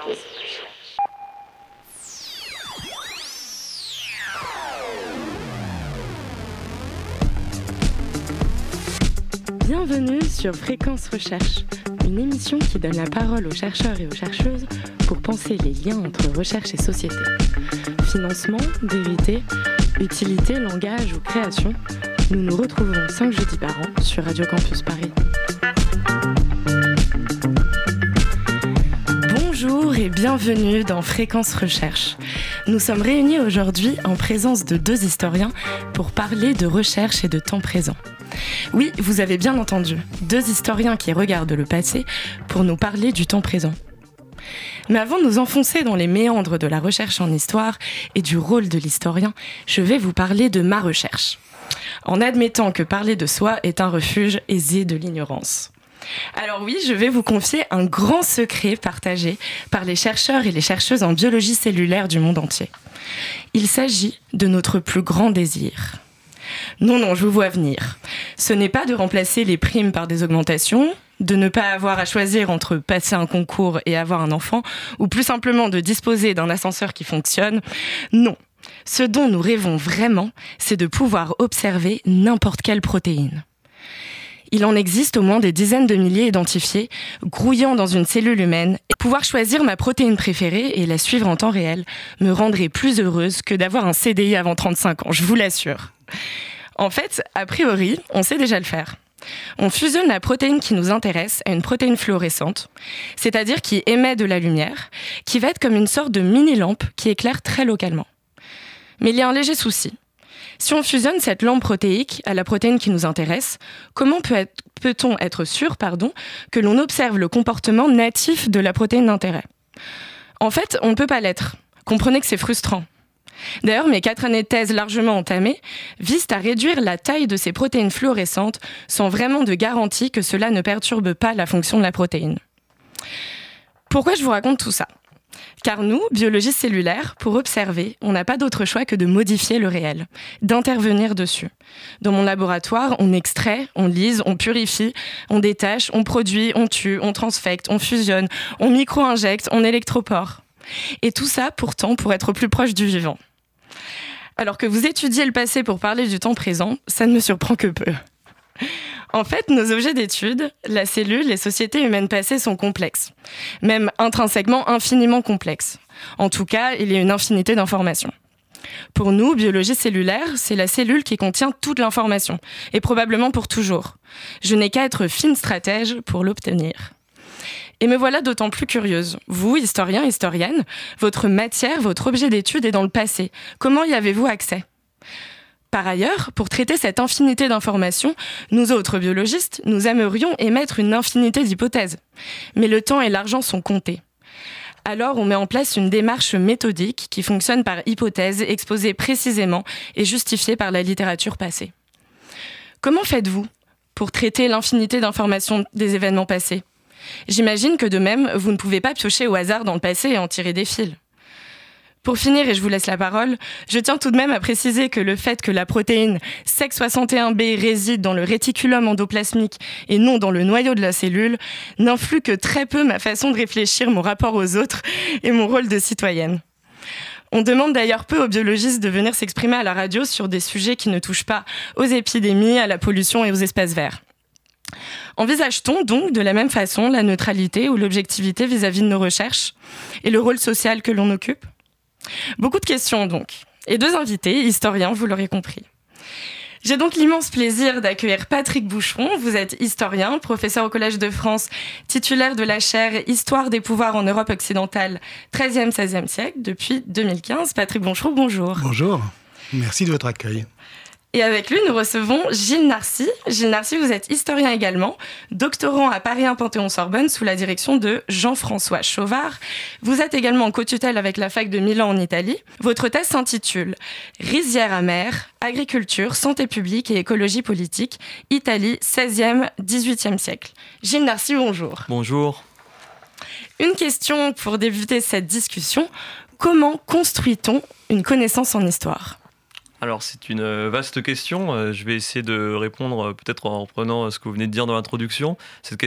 Bienvenue sur Fréquence Recherche, une émission qui donne la parole aux chercheurs et aux chercheuses pour penser les liens entre recherche et société. Financement, vérité, utilité, langage ou création, nous nous retrouvons 5 jeudis par an sur Radio Campus Paris. Bonjour et bienvenue dans Fréquence Recherche. Nous sommes réunis aujourd'hui en présence de 2 historiens pour parler de recherche et de temps présent. Oui, vous avez bien entendu, 2 historiens qui regardent le passé pour nous parler du temps présent. Mais avant de nous enfoncer dans les méandres de la recherche en histoire et du rôle de l'historien, je vais vous parler de ma recherche, en admettant que parler de soi est un refuge aisé de l'ignorance. Alors oui, je vais vous confier un grand secret partagé par les chercheurs et les chercheuses en biologie cellulaire du monde entier. Il s'agit de notre plus grand désir. Non, je vous vois venir. Ce n'est pas de remplacer les primes par des augmentations, de ne pas avoir à choisir entre passer un concours et avoir un enfant, ou plus simplement de disposer d'un ascenseur qui fonctionne. Non. Ce dont nous rêvons vraiment, c'est de pouvoir observer n'importe quelle protéine. Il en existe au moins des dizaines de milliers identifiés, grouillant dans une cellule humaine. Et pouvoir choisir ma protéine préférée et la suivre en temps réel me rendrait plus heureuse que d'avoir un CDI avant 35 ans, je vous l'assure. En fait, a priori, on sait déjà le faire. On fusionne la protéine qui nous intéresse à une protéine fluorescente, c'est-à-dire qui émet de la lumière, qui va être comme une sorte de mini-lampe qui éclaire très localement. Mais il y a un léger souci. Si on fusionne cette lampe protéique à la protéine qui nous intéresse, comment peut-on être sûr que l'on observe le comportement natif de la protéine d'intérêt ? En fait, on ne peut pas l'être. Comprenez que c'est frustrant. D'ailleurs, mes 4 années de thèse largement entamées visent à réduire la taille de ces protéines fluorescentes sans vraiment de garantie que cela ne perturbe pas la fonction de la protéine. Pourquoi je vous raconte tout ça ? Car nous, biologistes cellulaires, pour observer, on n'a pas d'autre choix que de modifier le réel, d'intervenir dessus. Dans mon laboratoire, on extrait, on lise, on purifie, on détache, on produit, on tue, on transfecte, on fusionne, on micro-injecte, on électropore. Et tout ça, pourtant, pour être plus proche du vivant. Alors que vous étudiez le passé pour parler du temps présent, ça ne me surprend que peu. En fait, nos objets d'étude, la cellule, les sociétés humaines passées sont complexes. Même intrinsèquement infiniment complexes. En tout cas, il y a une infinité d'informations. Pour nous, biologie cellulaire, c'est la cellule qui contient toute l'information. Et probablement pour toujours. Je n'ai qu'à être fine stratège pour l'obtenir. Et me voilà d'autant plus curieuse. Vous, historiens, historiennes, votre matière, votre objet d'étude est dans le passé. Comment y avez-vous accès ? Par ailleurs, pour traiter cette infinité d'informations, nous autres biologistes, nous aimerions émettre une infinité d'hypothèses. Mais le temps et l'argent sont comptés. Alors, on met en place une démarche méthodique qui fonctionne par hypothèses exposées précisément et justifiées par la littérature passée. Comment faites-vous pour traiter l'infinité d'informations des événements passés ? J'imagine que de même, vous ne pouvez pas piocher au hasard dans le passé et en tirer des fils. Pour finir, et je vous laisse la parole, je tiens tout de même à préciser que le fait que la protéine SEC61B réside dans le réticulum endoplasmique et non dans le noyau de la cellule n'influe que très peu ma façon de réfléchir, mon rapport aux autres et mon rôle de citoyenne. On demande d'ailleurs peu aux biologistes de venir s'exprimer à la radio sur des sujets qui ne touchent pas aux épidémies, à la pollution et aux espaces verts. Envisage-t-on donc de la même façon la neutralité ou l'objectivité vis-à-vis de nos recherches et le rôle social que l'on occupe ? Beaucoup de questions donc, et 2 invités, historiens, vous l'aurez compris. J'ai donc l'immense plaisir d'accueillir Patrick Boucheron. Vous êtes historien, professeur au Collège de France, titulaire de la chaire Histoire des pouvoirs en Europe occidentale, 13e-16e siècle, depuis 2015. Patrick Boucheron, bonjour. Bonjour, merci de votre accueil. Et avec lui, nous recevons Gilles Narcy. Gilles Narcy, vous êtes historien également, doctorant à Paris 1 Panthéon-Sorbonne sous la direction de Jean-François Chauvard. Vous êtes également en co-tutelle avec la fac de Milan en Italie. Votre thèse s'intitule « Rizières amères, agriculture, santé publique et écologie politique, Italie, 16e, 18e siècle ». Gilles Narcy, bonjour. Bonjour. Une question pour débuter cette discussion. Comment construit-on une connaissance en histoire ? Alors c'est une vaste question, je vais essayer de répondre peut-être en reprenant ce que vous venez de dire dans l'introduction. Cette